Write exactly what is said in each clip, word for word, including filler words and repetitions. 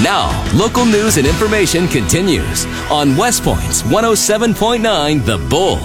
Now, local news and information continues on West Point's one oh seven point nine The Bull.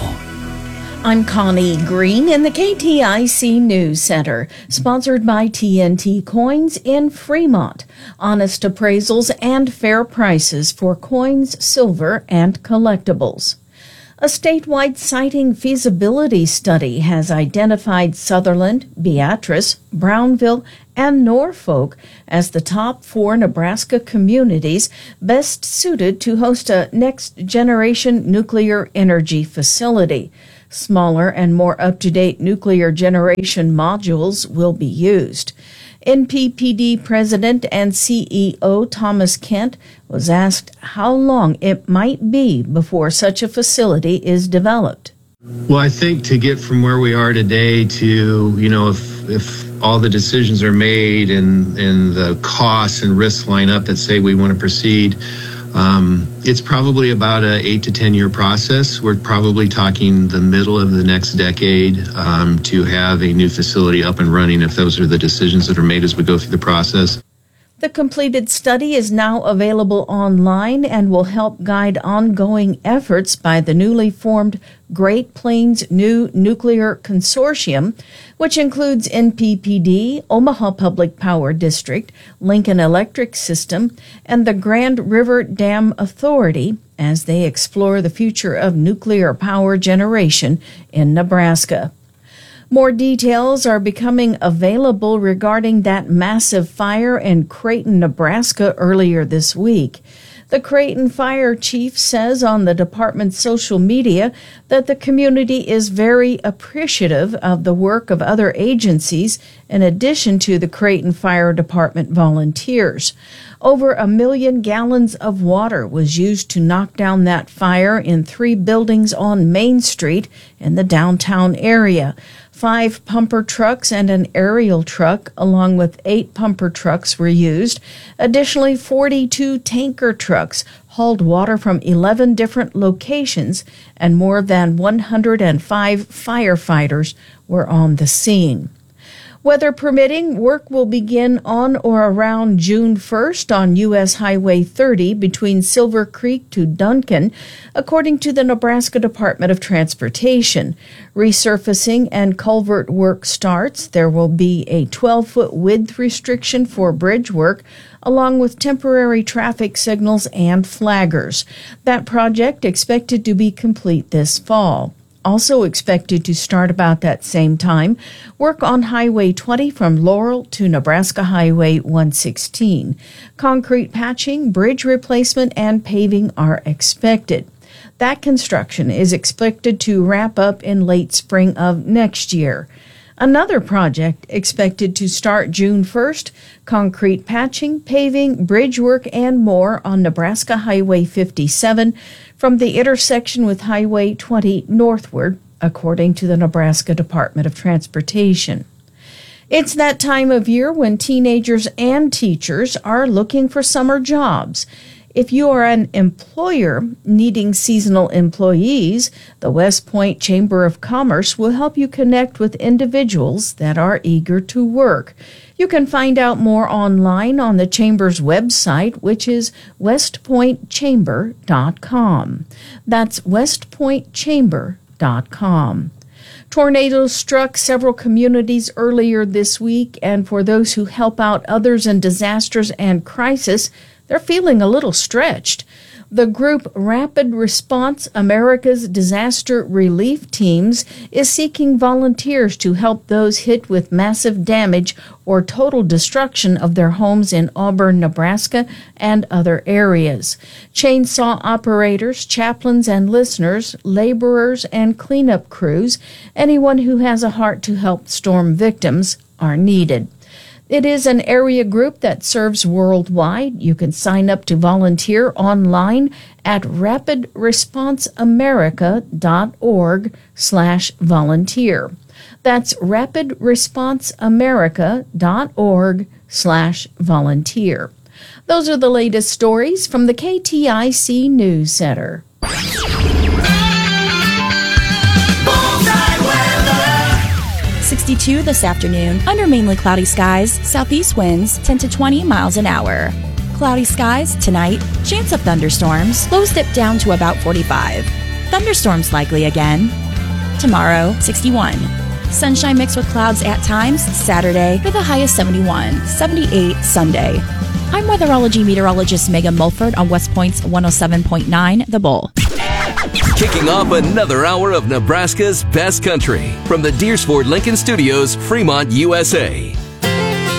I'm Connie Green in the K T I C News Center, sponsored by T N T Coins in Fremont. Honest appraisals and fair prices for coins, silver, and collectibles. A statewide siting feasibility study has identified Sutherland, Beatrice, Brownville, and Norfolk as the top four Nebraska communities best suited to host a next-generation nuclear energy facility. Smaller and more up-to-date nuclear generation modules will be used. N P P D President and C E O Thomas Kent was asked how long it might be before such a facility is developed. Well, I think to get from where we are today to, you know, if if all the decisions are made and, and the costs and risks line up that say we want to proceed, Um, it's probably about a eight to ten year process. We're probably talking the middle of the next decade um, to have a new facility up and running if those are the decisions that are made as we go through the process. The completed study is now available online and will help guide ongoing efforts by the newly formed Great Plains New Nuclear Consortium, which includes N P P D, Omaha Public Power District, Lincoln Electric System, and the Grand River Dam Authority as they explore the future of nuclear power generation in Nebraska. More details are becoming available regarding that massive fire in Creighton, Nebraska earlier this week. The Creighton Fire Chief says on the department's social media that the community is very appreciative of the work of other agencies in addition to the Creighton Fire Department volunteers. Over a million gallons of water was used to knock down that fire in three buildings on Main Street in the downtown area. Five pumper trucks and an aerial truck, along with eight pumper trucks, were used. Additionally, forty-two tanker trucks hauled water from eleven different locations, and more than one hundred five firefighters were on the scene. Weather permitting, work will begin on or around June first on U S Highway thirty between Silver Creek to Duncan, according to the Nebraska Department of Transportation. Resurfacing and culvert work starts. There will be a twelve-foot width restriction for bridge work, along with temporary traffic signals and flaggers. That project expected to be complete this fall. Also expected to start about that same time, work on Highway twenty from Laurel to Nebraska Highway one sixteen. Concrete patching, bridge replacement, and paving are expected. That construction is expected to wrap up in late spring of next year. Another project expected to start June first, concrete patching, paving, bridge work, and more on Nebraska Highway fifty-seven from the intersection with Highway twenty northward, according to the Nebraska Department of Transportation. It's that time of year when teenagers and teachers are looking for summer jobs. If you are an employer needing seasonal employees, the West Point Chamber of Commerce will help you connect with individuals that are eager to work. You can find out more online on the Chamber's website, which is west point chamber dot com. That's west point chamber dot com. Tornadoes struck several communities earlier this week, and for those who help out others in disasters and crisis, they're feeling a little stretched. The group Rapid Response America's Disaster Relief Teams is seeking volunteers to help those hit with massive damage or total destruction of their homes in Auburn, Nebraska, and other areas. Chainsaw operators, chaplains and listeners, laborers and cleanup crews, anyone who has a heart to help storm victims are needed. It is an area group that serves worldwide. You can sign up to volunteer online at rapid response america dot org slash volunteer. That's rapid response america dot org slash volunteer. Those are the latest stories from the K T I C News Center. sixty-two this afternoon, under mainly cloudy skies, southeast winds ten to twenty miles an hour. cloudy skies. Tonight, chance of thunderstorms. Lows dip down to about forty-five. Thunderstorms likely again. Tomorrow, sixty-one. Sunshine mixed with clouds at times. Saturday with a high of seventy-one. seventy-eight Sunday. I'm weatherology meteorologist Megan Mulford on West Point's one oh seven point nine The Bull. Kicking off another hour of Nebraska's best country from the Deersford Lincoln Studios, Fremont, U S A.